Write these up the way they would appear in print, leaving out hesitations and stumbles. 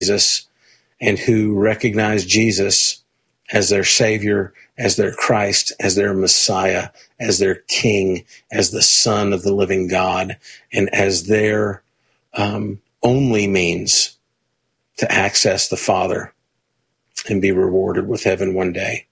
Jesus and who recognize Jesus as their Savior, as their Christ, as their Messiah, as their King, as the Son of the living God, and as their only means to access the Father and be rewarded with heaven one day,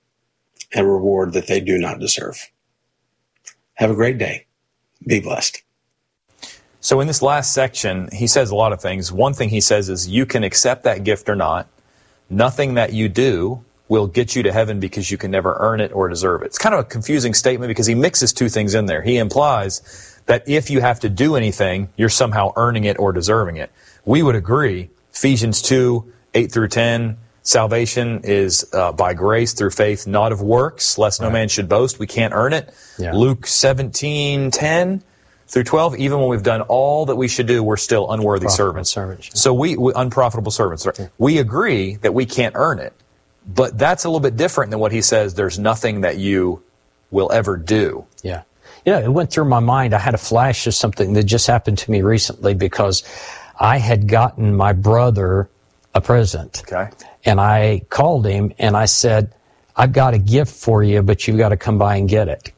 a reward that they do not deserve. Have a great day. Be blessed. So in this last section, he says a lot of things. One thing he says is you can accept that gift or not. Nothing that you do will get you to heaven because you can never earn it or deserve it. It's kind of a confusing statement because he mixes two things in there. He implies that if you have to do anything, you're somehow earning it or deserving it. We would agree. Ephesians 2, 8 through 10, salvation is by grace through faith, not of works, lest no man should boast. We can't earn it. Yeah. Luke 17, 10 through 12, even when we've done all that we should do, we're still unworthy servants. So we unprofitable servants. Right? Yeah. We agree that we can't earn it. But that's a little bit different than what he says, there's nothing that you will ever do. Yeah. Yeah, it went through my mind. I had a flash of something that just happened to me recently because I had gotten my brother a present. Okay. And I called him and I said, I've got a gift for you, but you've got to come by and get it.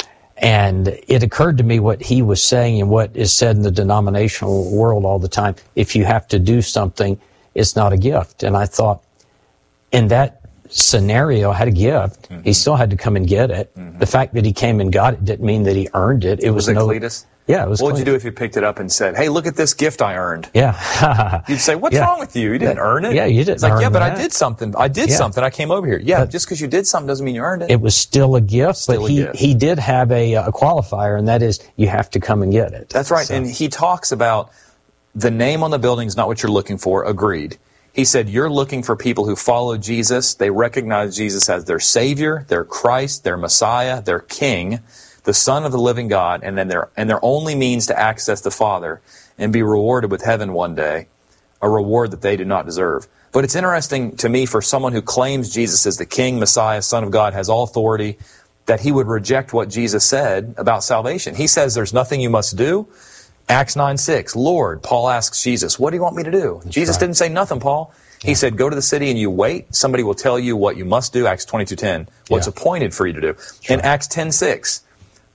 And it occurred to me what he was saying and what is said in the denominational world all the time. If you have to do something, it's not a gift. And I thought, in that scenario, I had a gift. Mm-hmm. He still had to come and get it. Mm-hmm. The fact that he came and got it didn't mean that he earned it. It was it Cletus? Yeah, it was. What would you do if you picked it up and said, hey, look at this gift I earned? Yeah. You'd say, what's wrong with you? You didn't earn it. Yeah, you didn't It's like, earn yeah, but that. I did something. I did something. I came over here. Yeah, but just because you did something doesn't mean you earned it. It was still a gift, but he did have a qualifier, and that is you have to come and get it. That's right. So. And he talks about the name on the building is not what you're looking for. Agreed. He said, you're looking for people who follow Jesus. They recognize Jesus as their Savior, their Christ, their Messiah, their King, the Son of the living God, and then their only means to access the Father and be rewarded with heaven one day, a reward that they do not deserve. But it's interesting to me for someone who claims Jesus as the King, Messiah, Son of God, has all authority, that he would reject what Jesus said about salvation. He says there's nothing you must do. Acts 9:6, Lord, Paul asks Jesus, what do you want me to do? That's Jesus didn't say nothing, Paul. He said, go to the city and you wait. Somebody will tell you what you must do. Acts 22:10, what's appointed for you to do. In Acts 10:6,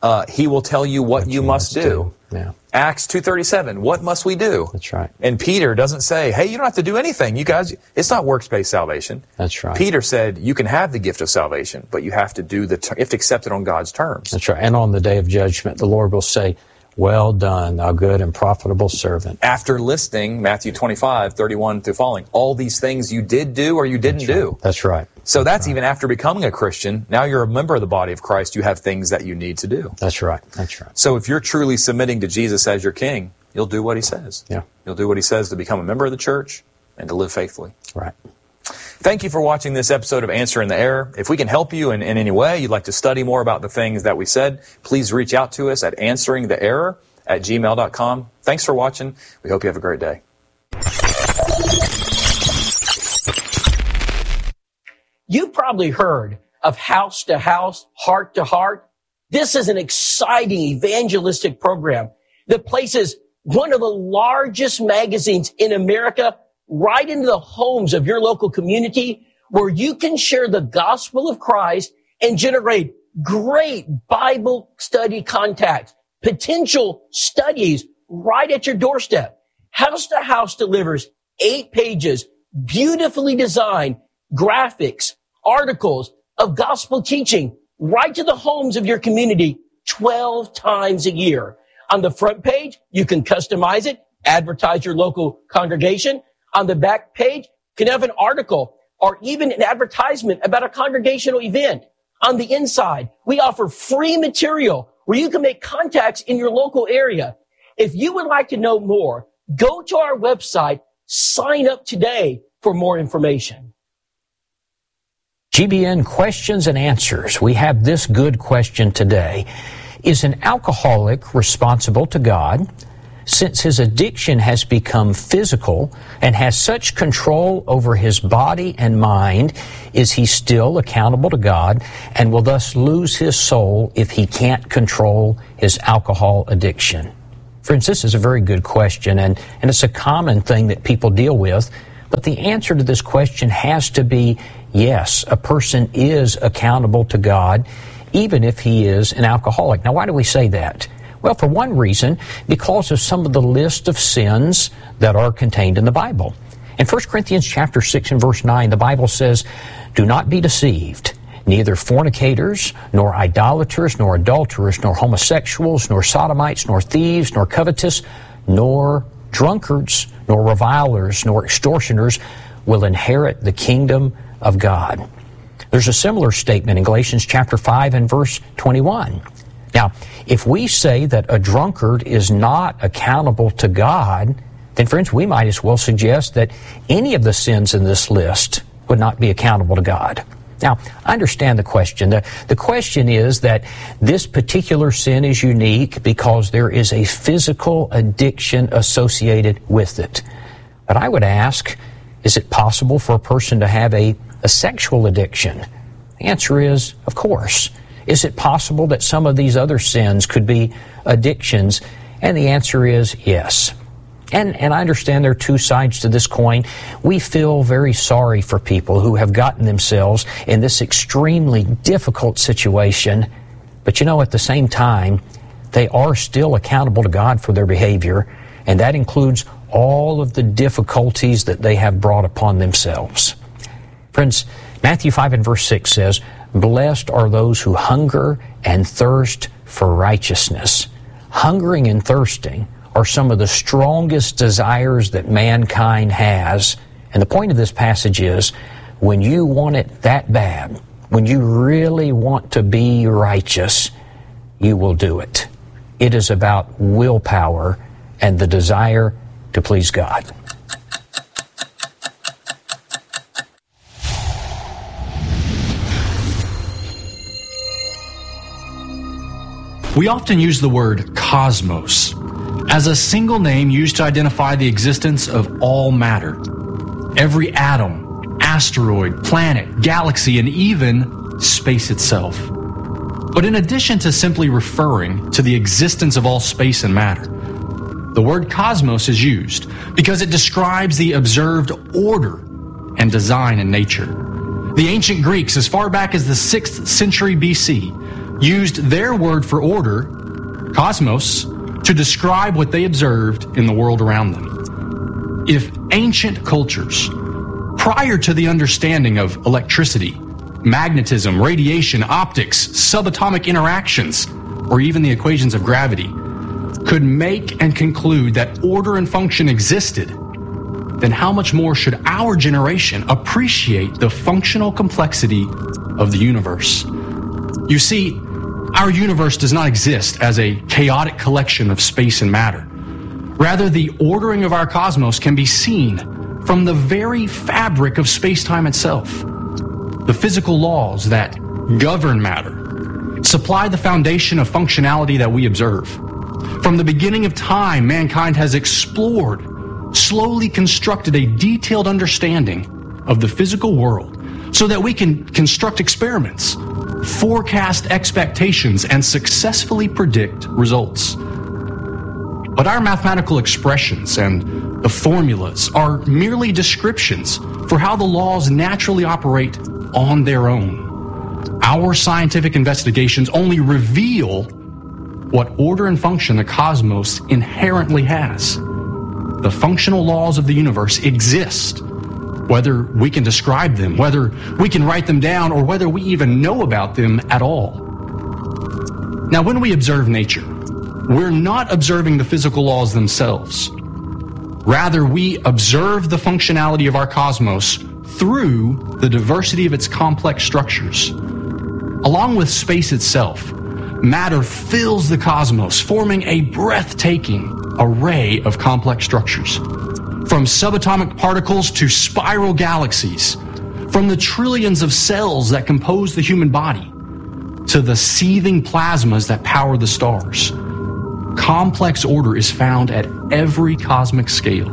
he will tell you what you must do. Yeah. Acts 2:37, what must we do? That's right. And Peter doesn't say, hey, you don't have to do anything. You guys, it's not works-based salvation. That's right. Peter said, you can have the gift of salvation, but you have to you have to accept it on God's terms. That's right. And on the day of judgment, the Lord will say, well done, thou good and profitable servant. After listing Matthew 25:31 through following, all these things you did do or you didn't do. That's right. So that's even after becoming a Christian. Now you're a member of the body of Christ. You have things that you need to do. That's right. That's right. So if you're truly submitting to Jesus as your King, you'll do what he says. Yeah. You'll do what he says to become a member of the church and to live faithfully. Right. Thank you for watching this episode of Answering the Error. If we can help you in any way, you'd like to study more about the things that we said, please reach out to us at answeringtheerror@gmail.com. Thanks for watching. We hope you have a great day. You've probably heard of House to House, Heart to Heart. This is an exciting evangelistic program that places one of the largest magazines in America right into the homes of your local community, where you can share the gospel of Christ and generate great Bible study contacts, potential studies right at your doorstep. House to House delivers 8 pages, beautifully designed graphics, articles of gospel teaching right to the homes of your community 12 times a year. On the front page, you can customize it, advertise your local congregation. On the back page, you can have an article or even an advertisement about a congregational event. On the inside, we offer free material where you can make contacts in your local area. If you would like to know more, go to our website, sign up today for more information. GBN Questions and Answers. We have this good question today. Is an alcoholic responsible to God? Since his addiction has become physical and has such control over his body and mind, is he still accountable to God and will thus lose his soul if he can't control his alcohol addiction? Friends, this is a very good question, and it's a common thing that people deal with But the answer to this question has to be yes, a person is accountable to God, even if he is an alcoholic. Now, why do we say that? Well, for one reason, because of some of the list of sins that are contained in the Bible. In 1 Corinthians chapter 6 and verse 9, the Bible says, "Do not be deceived. Neither fornicators, nor idolaters, nor adulterers, nor homosexuals, nor sodomites, nor thieves, nor covetous, nor drunkards, nor revilers, nor extortioners will inherit the kingdom of God." There's a similar statement in Galatians chapter 5 and verse 21. Now, if we say that a drunkard is not accountable to God, then friends, we might as well suggest that any of the sins in this list would not be accountable to God. Now, I understand the question. The question is that this particular sin is unique because there is a physical addiction associated with it. But I would ask, is it possible for a person to have a sexual addiction? The answer is, of course. Is it possible that some of these other sins could be addictions? And the answer is yes. And I understand there are two sides to this coin. We feel very sorry for people who have gotten themselves in this extremely difficult situation. But at the same time, they are still accountable to God for their behavior, and that includes all of the difficulties that they have brought upon themselves. Friends, Matthew 5 and verse 6 says, "Blessed are those who hunger and thirst for righteousness." Hungering and thirsting are some of the strongest desires that mankind has. And the point of this passage is, when you want it that bad, when you really want to be righteous, you will do it. It is about willpower and the desire to please God. We often use the word cosmos as a single name used to identify the existence of all matter. Every atom, asteroid, planet, galaxy, and even space itself. But in addition to simply referring to the existence of all space and matter, the word cosmos is used because it describes the observed order and design in nature. The ancient Greeks, as far back as the 6th century BC, used their word for order, cosmos, to describe what they observed in the world around them. If ancient cultures, prior to the understanding of electricity, magnetism, radiation, optics, subatomic interactions, or even the equations of gravity, could make and conclude that order and function existed, then how much more should our generation appreciate the functional complexity of the universe? You see, our universe does not exist as a chaotic collection of space and matter. Rather, the ordering of our cosmos can be seen from the very fabric of space-time itself. The physical laws that govern matter supply the foundation of functionality that we observe. From the beginning of time, mankind has explored, slowly constructed a detailed understanding of the physical world so that we can construct experiments, forecast expectations, and successfully predict results. But our mathematical expressions and the formulas are merely descriptions for how the laws naturally operate on their own. Our scientific investigations only reveal what order and function the cosmos inherently has. The functional laws of the universe exist, whether we can describe them, whether we can write them down, or whether we even know about them at all. Now, when we observe nature, we're not observing the physical laws themselves. Rather, we observe the functionality of our cosmos through the diversity of its complex structures. Along with space itself, matter fills the cosmos, forming a breathtaking array of complex structures. From subatomic particles to spiral galaxies, from the trillions of cells that compose the human body, to the seething plasmas that power the stars. Complex order is found at every cosmic scale.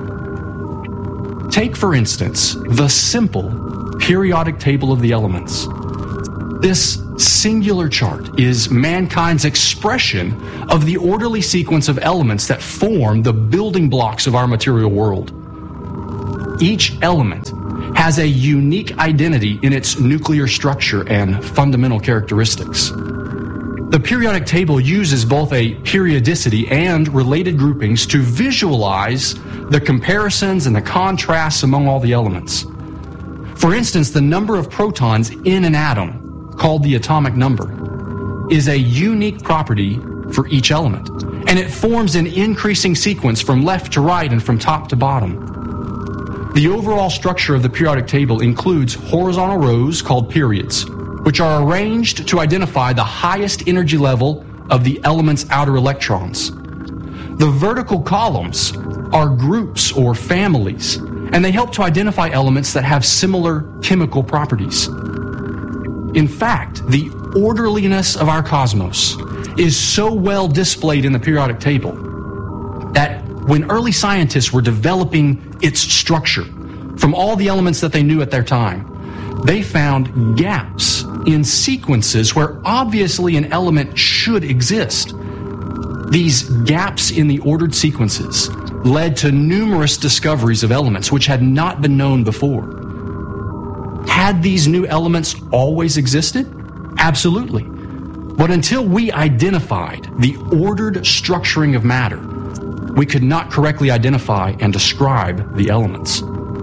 Take, for instance, the simple periodic table of the elements. This singular chart is mankind's expression of the orderly sequence of elements that form the building blocks of our material world. Each element has a unique identity in its nuclear structure and fundamental characteristics. The periodic table uses both a periodicity and related groupings to visualize the comparisons and the contrasts among all the elements. For instance, the number of protons in an atom, called the atomic number, is a unique property for each element, and it forms an increasing sequence from left to right and from top to bottom. The overall structure of the periodic table includes horizontal rows called periods, which are arranged to identify the highest energy level of the element's outer electrons. The vertical columns are groups or families, and they help to identify elements that have similar chemical properties. In fact, the orderliness of our cosmos is so well displayed in the periodic table that when early scientists were developing its structure from all the elements that they knew at their time, they found gaps in sequences where obviously an element should exist. These gaps in the ordered sequences led to numerous discoveries of elements which had not been known before. Had these new elements always existed? Absolutely. But until we identified the ordered structuring of matter, we could not correctly identify and describe the elements.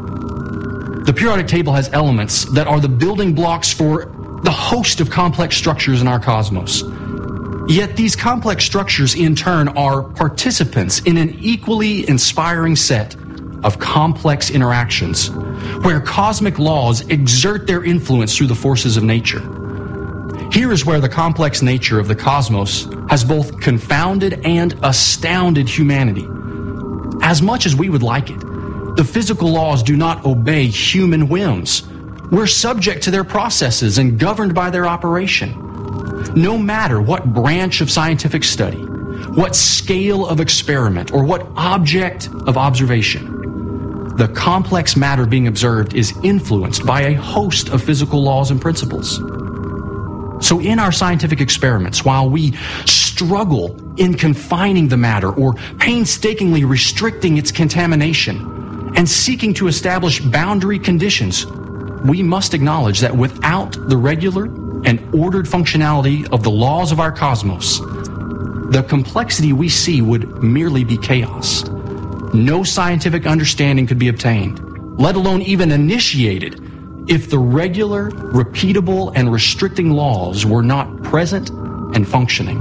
The periodic table has elements that are the building blocks for the host of complex structures in our cosmos. Yet these complex structures, in turn, are participants in an equally inspiring set of complex interactions where cosmic laws exert their influence through the forces of nature. Here is where the complex nature of the cosmos has both confounded and astounded humanity. As much as we would like it, the physical laws do not obey human whims. We're subject to their processes and governed by their operation. No matter what branch of scientific study, what scale of experiment, or what object of observation, the complex matter being observed is influenced by a host of physical laws and principles. So in our scientific experiments, while we struggle in confining the matter or painstakingly restricting its contamination and seeking to establish boundary conditions, we must acknowledge that without the regular and ordered functionality of the laws of our cosmos, the complexity we see would merely be chaos. No scientific understanding could be obtained, let alone even initiated, if the regular, repeatable, and restricting laws were not present and functioning.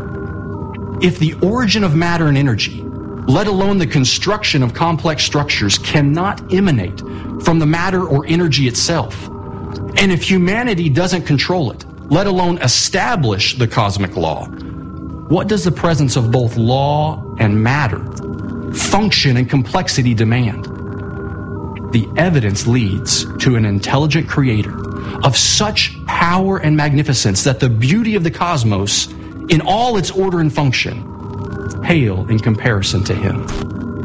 If the origin of matter and energy, let alone the construction of complex structures, cannot emanate from the matter or energy itself, and if humanity doesn't control it, let alone establish the cosmic law, what does the presence of both law and matter, function and complexity demand? The evidence leads to an intelligent creator of such power and magnificence that the beauty of the cosmos, in all its order and function, pale in comparison to him.